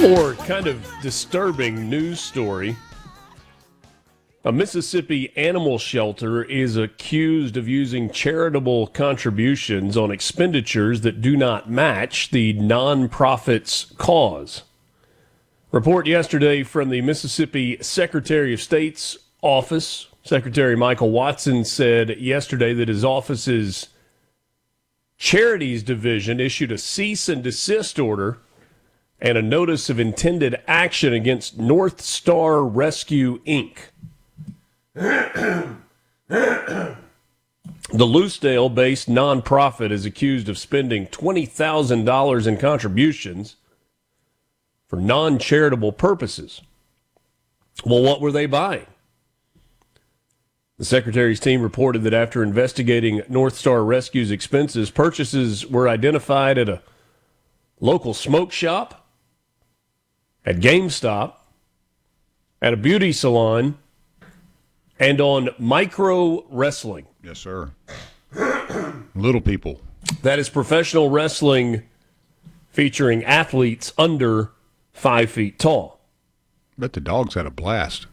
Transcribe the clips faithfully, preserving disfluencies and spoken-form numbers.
More kind of disturbing news story. A Mississippi animal shelter is accused of using charitable contributions on expenditures that do not match the nonprofit's cause. Report yesterday from the Mississippi Secretary of State's office. Secretary Michael Watson said yesterday that his office's Charities Division issued a cease and desist order and a notice of intended action against North Star Rescue, Incorporated. The Lucedale-based nonprofit is accused of spending twenty thousand dollars in contributions for non-charitable purposes. Well, what were they buying? The Secretary's team reported that after investigating North Star Rescue's expenses, purchases were identified at a local smoke shop, at GameStop, at a beauty salon, and on Micro Wrestling. Yes, sir. Little people. That is professional wrestling featuring athletes under five feet tall. Bet the dogs had a blast.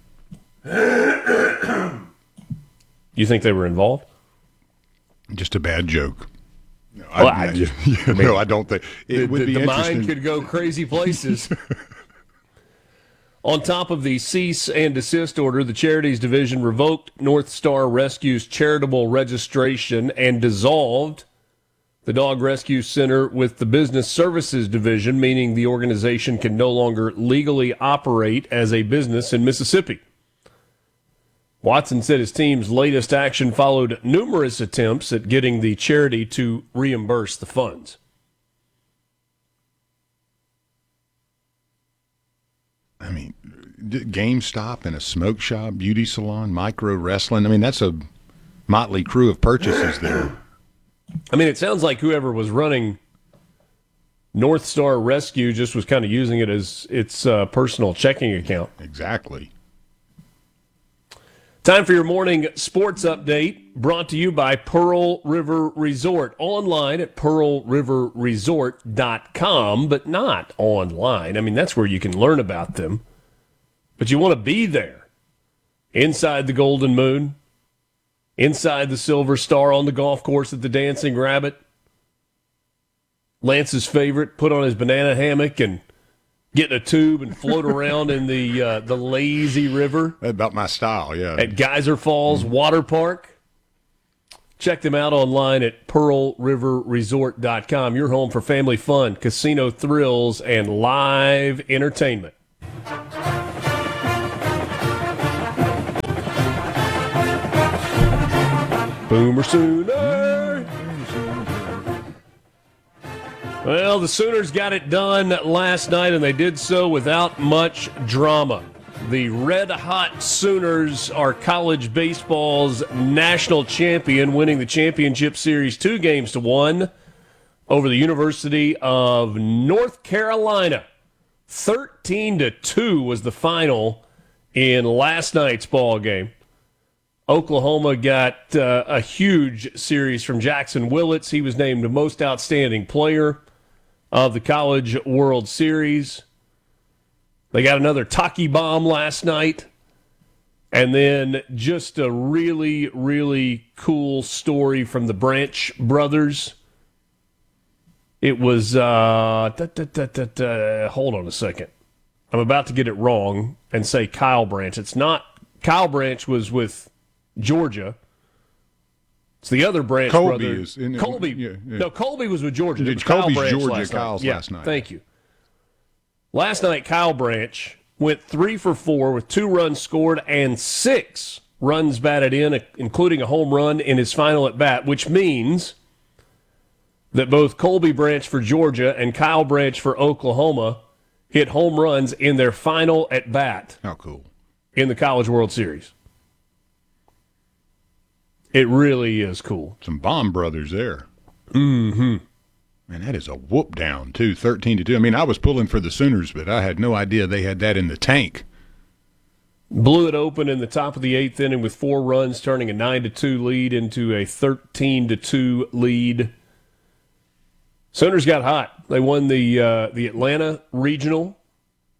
You think they were involved? Just a bad joke. No, well, I, I, just, yeah, I mean, no, I don't think. It the, would the, be the interesting. mind could go crazy places. On top of the cease and desist order, the Charities Division revoked North Star Rescue's charitable registration and dissolved the Dog Rescue Center with the Business Services Division, meaning the organization can no longer legally operate as a business in Mississippi. Watson said his team's latest action followed numerous attempts at getting the charity to reimburse the funds. I mean, GameStop and a smoke shop, beauty salon, Micro Wrestling. I mean, that's a motley crew of purchases there. I mean, it sounds like whoever was running North Star Rescue just was kind of using it as its uh, personal checking account. Exactly. Time for your morning sports update, brought to you by Pearl River Resort. Online at pearl river resort dot com, but not online. I mean, that's where you can learn about them. But you want to be there. Inside the Golden Moon, inside the Silver Star, on the golf course at the Dancing Rabbit. Lance's favorite, put on his banana hammock and get in a tube and float around in the uh, the lazy river. That's about my style, yeah. At Geyser Falls Water Park. Check them out online at pearl river resort dot com. Your home for family fun, casino thrills, and live entertainment. Boomer Sooner! Well, the Sooners got it done last night, and they did so without much drama. The red-hot Sooners are college baseball's national champion, winning the championship series two games to one over the University of North Carolina. thirteen to two was the final in last night's ball game. Oklahoma got uh, a huge series from Jackson Willits. He was named the most outstanding player of the College World Series. They got another Taki bomb last night. And then just a really, really cool story from the Branch brothers. It was, uh, da, da, da, da, da, hold on a second. I'm about to get it wrong and say Kyle Branch. It's not, Kyle Branch was with Georgia. It's the other Branch Colby brother. is in, Colby. yeah, yeah. No, Colby was with Georgia. Did Was Kyle Colby's Branch Georgia, last Kyle's night. Yeah, last night. Thank you. Last night, Kyle Branch went three for four with two runs scored and six runs batted in, including a home run in his final at bat, which means that both Colby Branch for Georgia and Kyle Branch for Oklahoma hit home runs in their final at bat. How cool. In the College World Series. It really is cool. Some bomb brothers there. Mm-hmm. Man, that is a whoop down, too, thirteen to two. I mean, I was pulling for the Sooners, but I had no idea they had that in the tank. Blew it open in the top of the eighth inning with four runs, turning a nine to two lead into a thirteen to two lead. Sooners got hot. They won the uh, the Atlanta Regional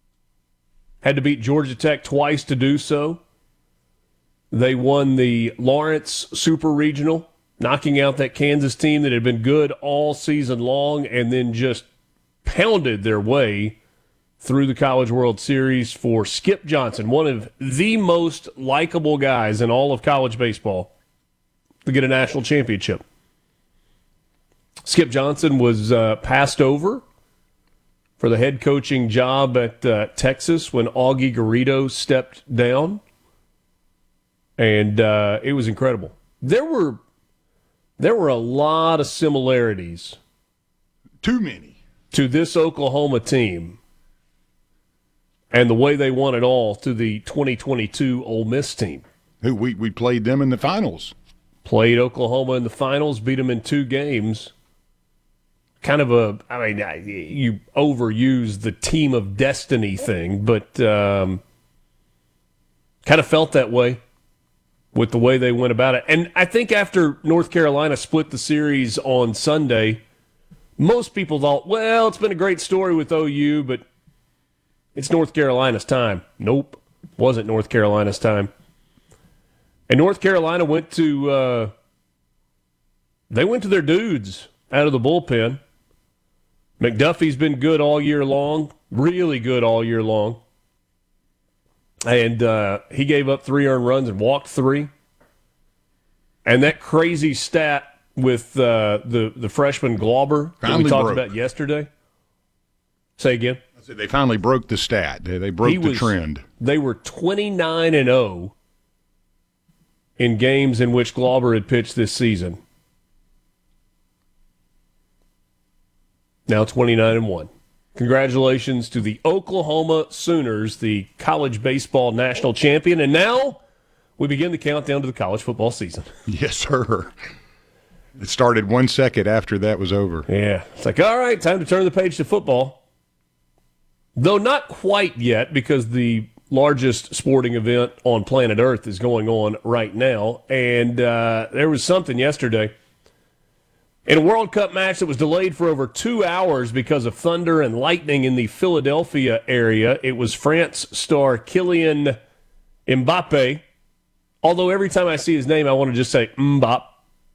Had to beat Georgia Tech twice to do so. They won the Lawrence Super Regional, knocking out that Kansas team that had been good all season long, and then just pounded their way through the College World Series for Skip Johnson, one of the most likable guys in all of college baseball, to get a national championship. Skip Johnson was uh, passed over for the head coaching job at uh, Texas when Augie Garrido stepped down. And uh, it was incredible. There were there were a lot of similarities. Too many. To this Oklahoma team and the way they won it all to the twenty twenty-two Ole Miss team. Who we, we played them in the finals. Played Oklahoma in the finals, beat them in two games. Kind of a, I mean, you overuse the team of destiny thing, but um, kind of felt that way with the way they went about it. And I think after North Carolina split the series on Sunday, most people thought, well, it's been a great story with O U, but it's North Carolina's time. Nope, wasn't North Carolina's time. And North Carolina went to, uh, they went to their dudes out of the bullpen. McDuffie's been good all year long, really good all year long. And uh, he gave up three earned runs and walked three. And that crazy stat with uh, the, the freshman Glauber that Finally we talked broke. about yesterday. Say again? I said they finally broke the stat. They, they broke He the was- trend. They were twenty-nine and oh in games in which Glauber had pitched this season. Now twenty-nine and one. Congratulations to the Oklahoma Sooners, the college baseball national champion. And now we begin the countdown to the college football season. Yes, sir. It started one second after that was over. Yeah. It's like, all right, time to turn the page to football. Though not quite yet, because the largest sporting event on planet Earth is going on right now. And uh, there was something yesterday. In a World Cup match that was delayed for over two hours because of thunder and lightning in the Philadelphia area, it was France star Kylian Mbappe. Although every time I see his name, I want to just say Mbop.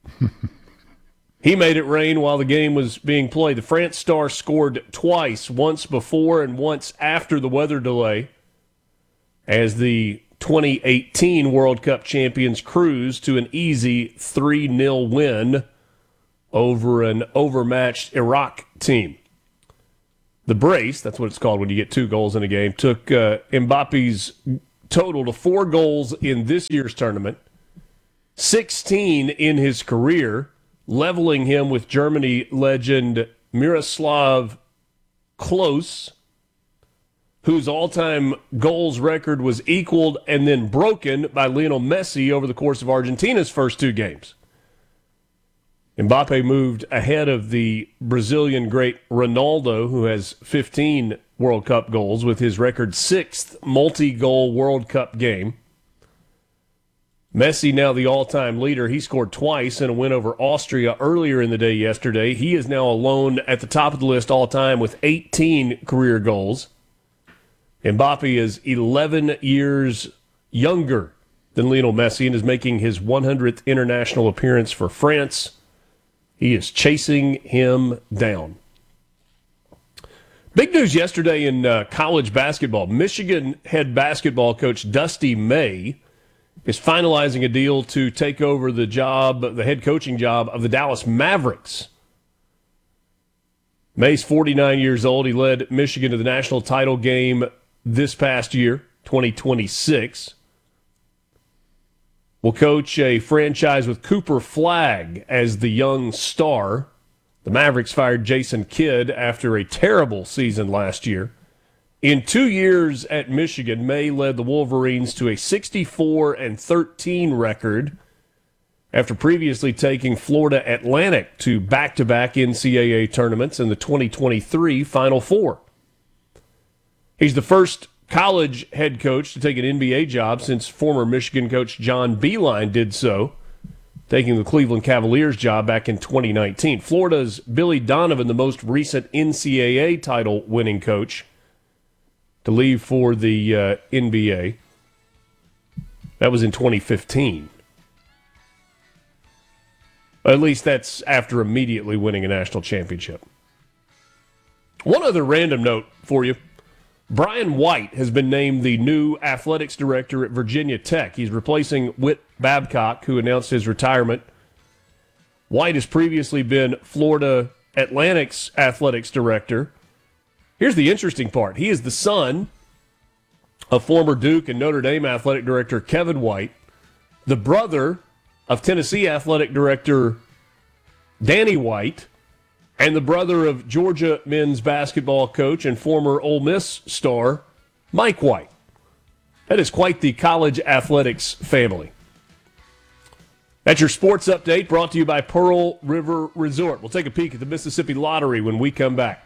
He made it rain while the game was being played. The France star scored twice, once before and once after the weather delay, as the twenty eighteen World Cup champions cruised to an easy three nil win over an overmatched Iraq team. The brace, that's what it's called when you get two goals in a game, took uh, Mbappe's total to four goals in this year's tournament, sixteen in his career, leveling him with Germany legend Miroslav Klose, whose all-time goals record was equaled and then broken by Lionel Messi over the course of Argentina's first two games. Mbappe moved ahead of the Brazilian great Ronaldo, who has fifteen World Cup goals, with his record sixth multi-goal World Cup game. Messi now the all-time leader. He scored twice in a win over Austria earlier in the day yesterday. He is now alone at the top of the list all-time with eighteen career goals. Mbappe is eleven years younger than Lionel Messi and is making his one hundredth international appearance for France. He is chasing him down. Big news yesterday in uh, college basketball. Michigan head basketball coach Dusty May is finalizing a deal to take over the job, the head coaching job of the Dallas Mavericks. May's forty-nine years old. He led Michigan to the national title game this past year, twenty twenty-six. Will coach a franchise with Cooper Flagg as the young star. The Mavericks fired Jason Kidd after a terrible season last year. In two years at Michigan, May led the Wolverines to a sixty-four and thirteen record after previously taking Florida Atlantic to back-to-back N C double A tournaments in the twenty twenty-three Final Four. He's the first college head coach to take an N B A job since former Michigan coach John Beilein did so, taking the Cleveland Cavaliers job back in twenty nineteen. Florida's Billy Donovan, the most recent N C double A title winning coach, to leave for the uh, N B A. That was in twenty fifteen. At least that's after immediately winning a national championship. One other random note for you. Brian White has been named the new athletics director at Virginia Tech. He's replacing Whit Babcock, who announced his retirement. White has previously been Florida Atlantic's athletics director. Here's the interesting part. He is the son of former Duke and Notre Dame athletic director Kevin White, the brother of Tennessee athletic director Danny White, and the brother of Georgia men's basketball coach and former Ole Miss star Mike White. That is quite the college athletics family. That's your sports update brought to you by Pearl River Resort. We'll take a peek at the Mississippi Lottery when we come back.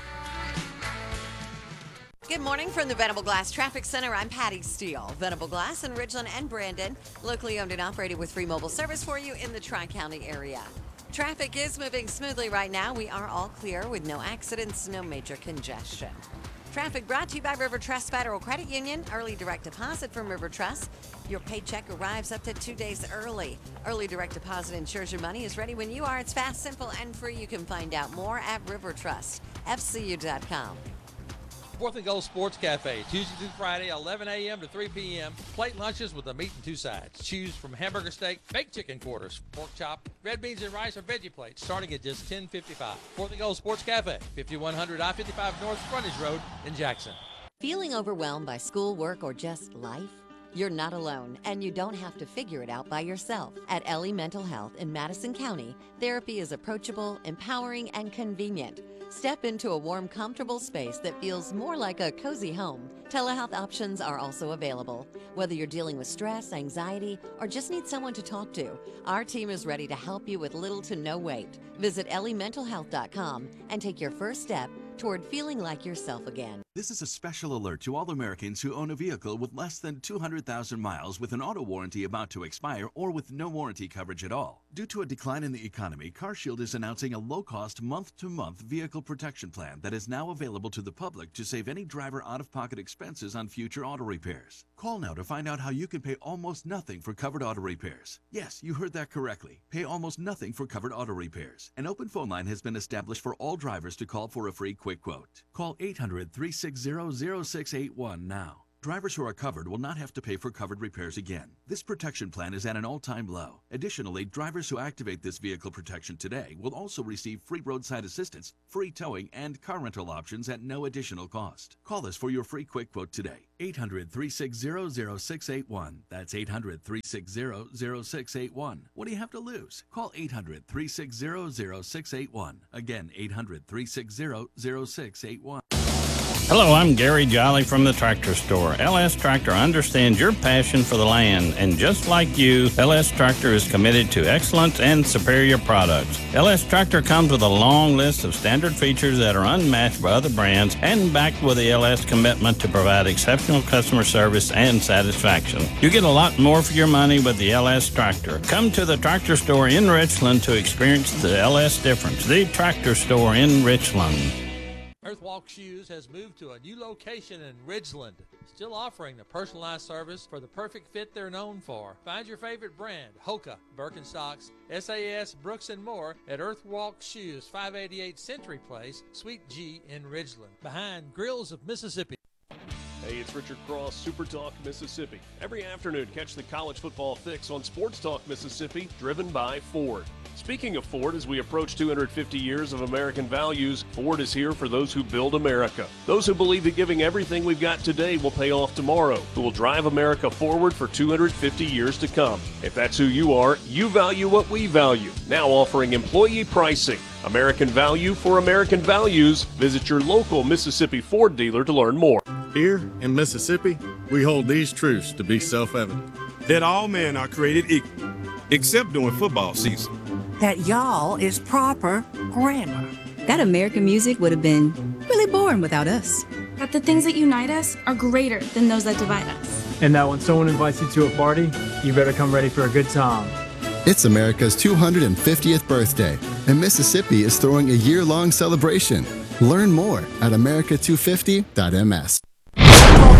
Good morning from the Venable Glass Traffic Center. I'm Patty Steele. Venable Glass in Ridgeland and Brandon, locally owned and operated with free mobile service for you in the Tri-County area. Traffic is moving smoothly right now. We are all clear with no accidents, no major congestion. Traffic brought to you by River Trust Federal Credit Union. Early direct deposit from River Trust. Your paycheck arrives up to two days early. Early direct deposit ensures your money is ready when you are. It's fast, simple, and free. You can find out more at river trust f c u dot com. Fourth and Goal Sports Cafe, Tuesday through Friday, eleven a.m. to three p.m. Plate lunches with the meat and two sides. Choose from hamburger steak, baked chicken quarters, pork chop, red beans and rice, or veggie plates, starting at just ten fifty-five. Fourth and Goal Sports Cafe, fifty-one hundred I fifty-five North Frontage Road in Jackson. Feeling overwhelmed by school, work, or just life? You're not alone, and you don't have to figure it out by yourself. At Ellie Mental Health in Madison County, therapy is approachable, empowering, and convenient. Step into a warm, comfortable space that feels more like a cozy home. Telehealth options are also available. Whether you're dealing with stress, anxiety, or just need someone to talk to, our team is ready to help you with little to no wait. Visit ellie mental health dot com and take your first step toward feeling like yourself again. This is a special alert to all Americans who own a vehicle with less than two hundred thousand miles with an auto warranty about to expire or with no warranty coverage at all. Due to a decline in the economy, CarShield is announcing a low-cost month-to-month vehicle protection plan that is now available to the public to save any driver out-of-pocket expenses on future auto repairs. Call now to find out how you can pay almost nothing for covered auto repairs. Yes, you heard that correctly. Pay almost nothing for covered auto repairs. An open phone line has been established for all drivers to call for a free quick quote. Call eight hundred, three six zero, zero six eight one now. Drivers who are covered will not have to pay for covered repairs again. This protection plan is at an all-time low. Additionally, drivers who activate this vehicle protection today will also receive free roadside assistance, free towing, and car rental options at no additional cost. Call us for your free quick quote today. eight hundred, three six zero, zero six eight one. That's eight hundred, three six zero, zero six eight one. What do you have to lose? Call eight hundred, three six zero, zero six eight one. Again, eight hundred, three six zero, zero six eight one. Hello, I'm Gary Jolly from the Tractor Store. L S Tractor understands your passion for the land, and just like you, L S Tractor is committed to excellence and superior products. L S Tractor comes with a long list of standard features that are unmatched by other brands and backed with the L S commitment to provide exceptional customer service and satisfaction. You get a lot more for your money with the L S Tractor. Come to the Tractor Store in Richland to experience the L S difference. The Tractor Store in Richland. Earthwalk Shoes has moved to a new location in Ridgeland, still offering the personalized service for the perfect fit they're known for. Find your favorite brand, Hoka, Birkenstocks, S A S, Brooks, and more at Earthwalk Shoes, five eighty-eight Century Place, Suite G in Ridgeland, behind Grills of Mississippi. Hey, it's Richard Cross, Super Talk Mississippi. Every afternoon, catch the college football fix on Sports Talk Mississippi, driven by Ford. Speaking of Ford, as we approach two hundred fifty years of American values, Ford is here for those who build America. Those who believe that giving everything we've got today will pay off tomorrow, who will drive America forward for two hundred fifty years to come. If that's who you are, you value what we value. Now offering employee pricing. American value for American values. Visit your local Mississippi Ford dealer to learn more. Here in Mississippi, we hold these truths to be self-evident. That all men are created equal, except during football season. That y'all is proper grammar. That American music would have been really boring without us. That the things that unite us are greater than those that divide us. And that when someone invites you to a party, you better come ready for a good time. It's America's two hundred fiftieth birthday, and Mississippi is throwing a year-long celebration. Learn more at america two fifty dot m s.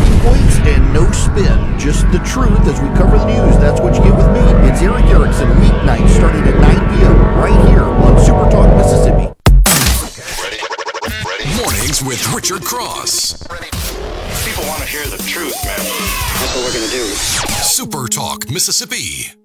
talking points and no spin. Just the truth as we cover the news. That's what you get with me. It's Eric Erickson, weeknights starting at nine p.m. right here on Super Talk Mississippi. Mornings with Richard Cross. People want to hear the truth, man. That's what we're going to do. Super Talk Mississippi.